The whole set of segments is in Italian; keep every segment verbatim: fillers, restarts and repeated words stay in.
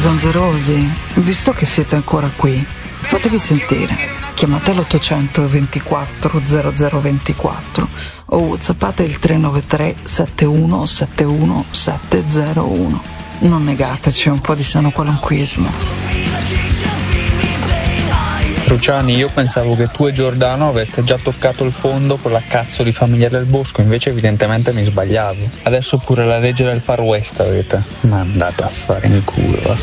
Zanzerosi, visto che siete ancora qui, fatevi sentire. Chiamate l'ottocento ventiquattro zero zero ventiquattro o whatsappate il tre nove tre sette uno sette uno sette zero uno. Non negateci un po' di sano qualunquismo. Cruciani, io pensavo che tu e Giordano aveste già toccato il fondo con la cazzo di famiglia del Bosco, invece evidentemente mi sbagliavo. Adesso pure la legge del Far West avete. Ma andate a fare in culo. Eh.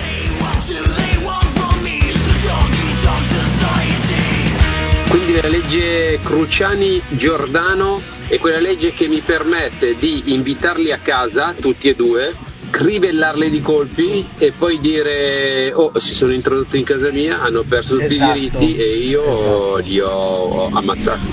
Quindi la legge Cruciani-Giordano è quella legge che mi permette di invitarli a casa, tutti e due, crivellarli di colpi e poi dire oh, si sono introdotti in casa mia, hanno perso tutti esatto. i diritti e io esatto. li ho ammazzati.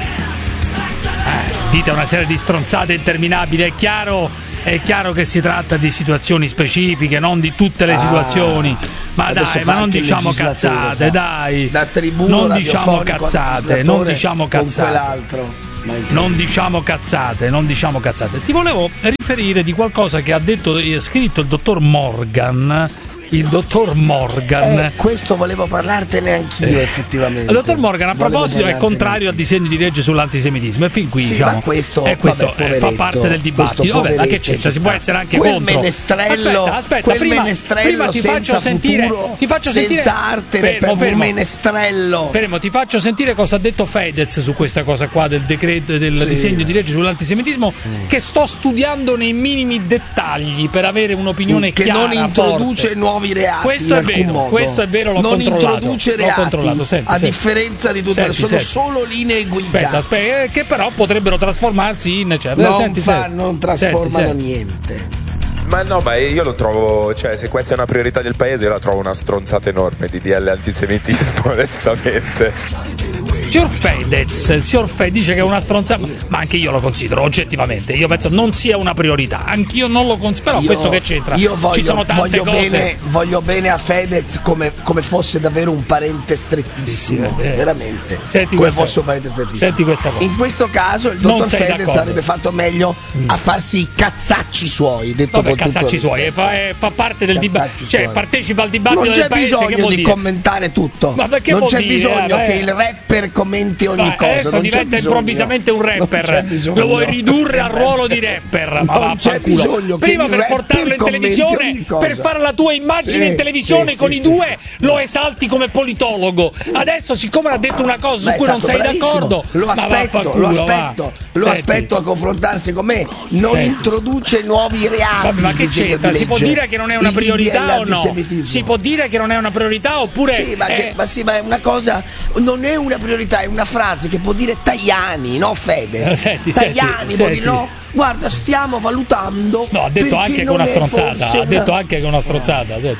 Eh, dite una serie di stronzate interminabili, è chiaro, è chiaro che si tratta di situazioni specifiche, non di tutte le ah, situazioni. Ma dai, ma non diciamo cazzate, fa. dai. Da tribuno non diciamo cazzate, non diciamo cazzate. Non diciamo cazzate, non diciamo cazzate. Ti volevo riferire di qualcosa che ha detto e scritto il dottor Morgan. Il dottor Morgan. Eh, questo volevo parlartene anch'io, effettivamente. Il dottor Morgan, a proposito, è contrario al disegno di legge sull'antisemitismo. E fin qui, sì, diciamo, ma questo, è questo vabbè, fa parte del dibattito. Vabbè, ma che c'entra? Si può essere anche quel contro. Menestrello, aspetta, aspetta, quel prima, menestrello prima ti faccio sentire, futuro, ti faccio senza sentire, arte, fermo, per fermo, un menestrello. Fermo, ti faccio sentire cosa ha detto Fedez su questa cosa qua del decreto del sì. disegno di legge sull'antisemitismo, mm. che sto studiando nei minimi dettagli per avere un'opinione che chiara. Che non introduce forte. nuovi reati. Questo è vero, modo. questo è vero, l'ho non controllato. Non introduce reati, l'ho controllato. Senti, a senti. differenza di tutte senti, le sono senti. solo linee guida. Aspetta, aspetta, che però potrebbero trasformarsi in cioè, non, senti, fa, senti. non trasformano senti, niente. Ma no, ma io lo trovo, cioè se questa è una priorità del paese io la trovo una stronzata enorme di D L antisemitismo, onestamente. Signor Fedez, il signor Fedez dice che è una stronzata, ma anche io lo considero oggettivamente. Io penso non sia una priorità, anch'io non lo considero. Però io, questo che c'entra? Io voglio, ci sono tante voglio cose. Bene, voglio bene a Fedez come, come fosse davvero un parente strettissimo, sì, sì, veramente. Senti come questa, fosse un parente strettissimo. Senti questa cosa. In questo caso il dottor Fedez d'accordo. avrebbe fatto meglio mm. a farsi i cazzacci suoi. Detto Vabbè, cazzacci suoi, fa, eh, fa parte del dibattito, cioè partecipa al dibattito non del paese. Non c'è bisogno di dire? commentare tutto. Ma perché non c'è dire? bisogno eh, che il rapper commenti ogni ma cosa. Adesso non diventa c'è improvvisamente un rapper. Lo vuoi ridurre al ruolo di rapper? Ma non c'è bisogno prima che per portarlo in televisione, per fare la tua immagine sì, in televisione sì, con sì, i due, sì, lo esalti come politologo. Adesso, siccome ha detto una cosa su cui non sei bravissimo. d'accordo, lo aspetto, culo, lo aspetto, lo Senti. aspetto a confrontarsi con me. Non Senti. introduce nuovi reati. Vabbè, ma che c'entra? Si può dire che non è una il priorità o no? Si può dire che non è una priorità oppure sì, ma, è... che, ma sì, ma è una cosa, non è una priorità, è una frase che può dire Tajani, no Fedez. Senti, Tajani senti, può senti. dire no. Guarda, stiamo valutando. No, ha detto anche che una stronzata. Ha detto anche che una stronzata. Senti.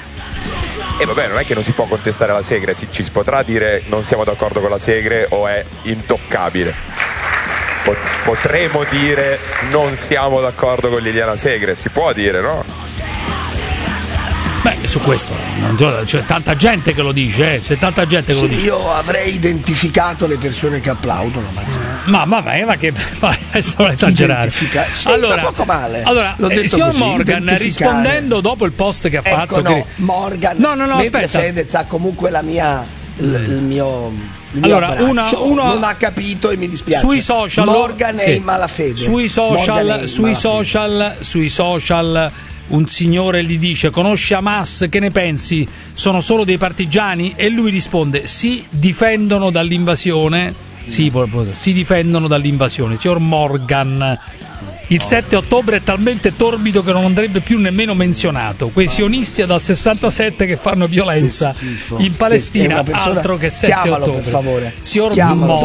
E vabbè, non è che non si può contestare la Segre, si, ci si potrà dire non siamo d'accordo con la Segre o è intoccabile. Potremo dire non siamo d'accordo con Liliana Segre, si può dire, no? Beh, su questo c'è tanta gente che lo dice, eh? c'è tanta gente che sì, lo dice. Io avrei identificato le persone che applaudono, ma ma, ma, ma che adesso non esagerare. Identifica- sì, allora, poco male. allora eh, signor Morgan, rispondendo dopo il post che ha ecco, fatto, no, che... Morgan, no, no, no, aspetta. Fedez ha comunque la mia, l- il mio. Allora, una, uno non ha capito e mi dispiace. Sui social, Morgan sì. è in malafede. Sui social, sui social, sui social. Un signore gli dice: conosci Hamas, che ne pensi? Sono solo dei partigiani? E lui risponde: si difendono dall'invasione. Sì, si difendono dall'invasione. Signor Morgan, il sette ottobre è talmente torbido che non andrebbe più nemmeno menzionato. Quei sionisti dal sessantasette che fanno violenza in Palestina, altro che sette ottobre. Per favore. Signor Chiamalo.